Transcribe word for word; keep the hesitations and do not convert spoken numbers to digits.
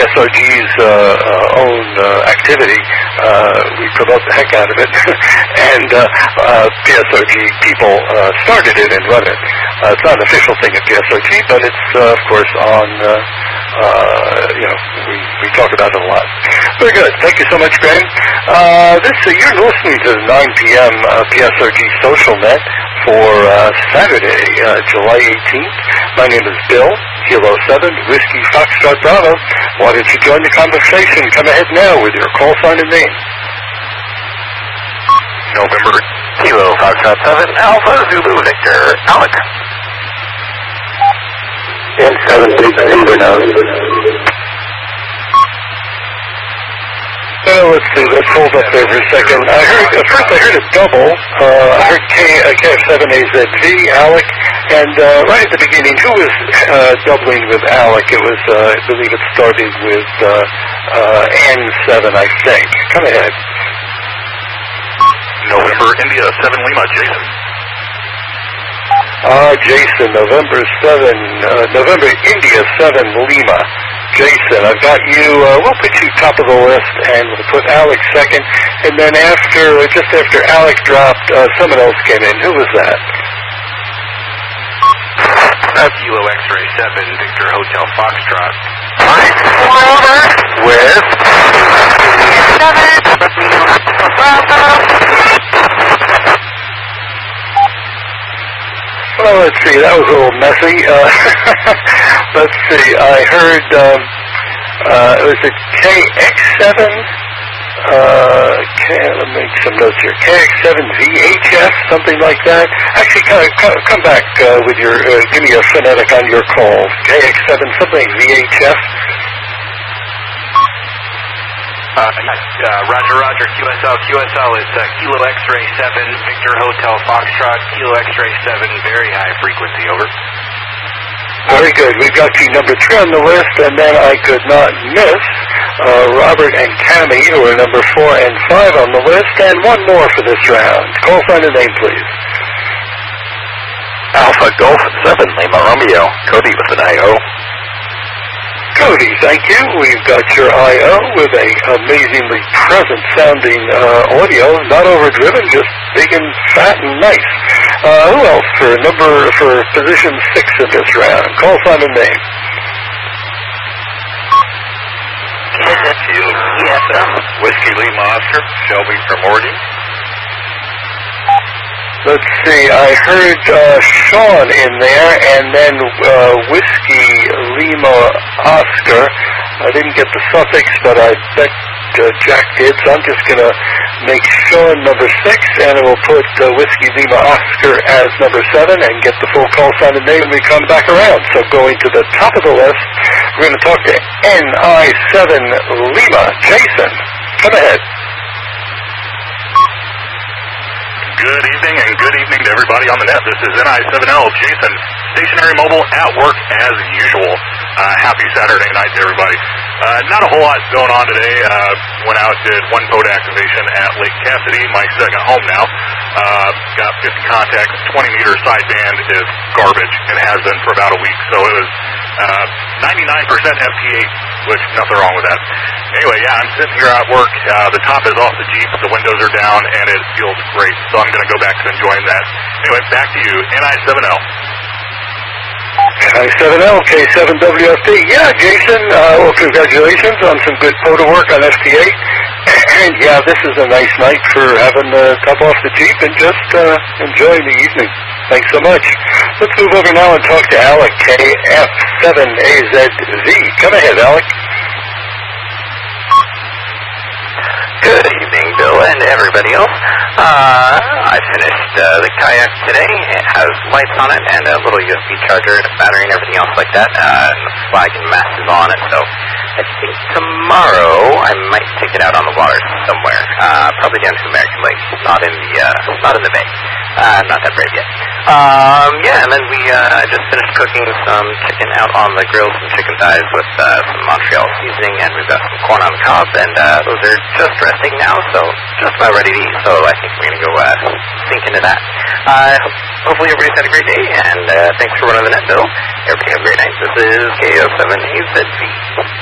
S R G's uh, uh, own uh, activity. Uh, we promote the heck out of it, and uh, uh, P S R G people uh, started it and run it. Uh, it's not an official thing at P S R G, but it's uh, of course on. Uh, uh, you know, we, we talk about it a lot. Very good. Thank you so much, Graham. Uh, this uh, you're listening to the nine p.m. Uh, P S R G Social Net for uh, Saturday, uh, July eighteenth. My name is Bill. Kilo seven, Whiskey Foxtrot Bravo. Why don't you join the conversation? Come ahead now with your call sign and name. November, Kilo Foxtrot seven, Alpha Zulu Victor, Alex. N seven six November now. Uh, let's see, let's hold up there for a second. I heard, at first I heard a double. Uh, I heard K, uh, K F seven A Z V, Alec, and uh, right at the beginning, who was uh, doubling with Alec? It was, uh, I believe it started with uh, uh, N seven, I think. Come ahead. November, India seven, Lima, Jason. Ah, Jason, November seven, uh, November, India seven, Lima. Jason, I've got you, uh, we'll put you top of the list, and we'll put Alex second, and then after, just after Alex dropped, uh, someone else came in. Who was that? That's Kilo X-Ray seven, Victor Hotel Foxtrot. With? Well, let's see, that was a little messy. Uh, let's see, I heard, um, uh, was it K X seven? Uh, K, let me make some notes here. K X seven V H F, something like that. Actually, come, come back uh, with your, uh, give me a phonetic on your call. K X seven, something V H F. Uh, uh, Roger, Roger, Q S L, Q S L is uh, Kilo X-Ray seven, Victor Hotel Foxtrot, Kilo X-Ray seven, very high frequency, over. Very good. We've got you number three on the list, and then I could not miss uh, Robert and Tammy, who are number four and five on the list, and one more for this round. Call sign and name, please. Alpha Golf seven, Lima Romeo, Cody with an I O. Cody, thank you. We've got your I O with a amazingly present sounding uh, audio, not overdriven, just big and fat and nice. Uh, who else for number for position six in this round? Call sign and name. E F M, Whiskey Lima Oscar, Shelby Primordial. Let's see, I heard uh, Sean in there, and then uh, Whiskey Lima Oscar. I didn't get the suffix, but I bet uh, Jack did, so I'm just going to make Sean number six, and we'll put uh, Whiskey Lima Oscar as number seven, and get the full call sign and name when we come back around. So going to the top of the list, we're going to talk to N I seven Lima. Jason, come ahead. Good evening, and good evening to everybody on the net. This is N I seven L, Jason, stationary mobile at work as usual. Uh, happy Saturday night to everybody. Uh, not a whole lot going on today. Uh, went out, did one boat activation at Lake Cassidy, my second home now. Uh, got fifty contacts, twenty meter sideband is garbage, and has been for about a week. So it was uh, ninety-nine percent F T eight, which nothing wrong with that. Anyway, yeah, I'm sitting here at work. Uh, the top is off the Jeep, the windows are down, and it feels great. So I'm going to go back to enjoying that. Anyway, back to you, N I seven L. N I seven L, K seven W F T. Yeah, Jason, uh, well, congratulations on some good photo work on F T eight. And yeah, this is a nice night for having the top off the Jeep and just uh, enjoying the evening. Thanks so much. Let's move over now and talk to Alec, K F seven A Z V. Come ahead, Alec. Good evening, Bill, and everybody else. Uh, I finished uh, the kayak today. It has lights on it and a little U S B charger and a battery and everything else like that. Uh, and the flag and mast is on it, so I think tomorrow I might take it out on the water somewhere. Uh, probably down to American Lake, not in the uh, not in the bay. Uh, not that brave yet. Um, yeah, and then we uh, just finished cooking some chicken out on the grill, some chicken thighs with uh, some Montreal seasoning, and we've got some corn on the cob, and uh, those are just resting now, so just about ready to eat. So I think we're going to go uh, sink into that. Uh, hopefully everybody's had a great day, and uh, thanks for running the net, Bill. Everybody have a great night. This is K O seven A Z V.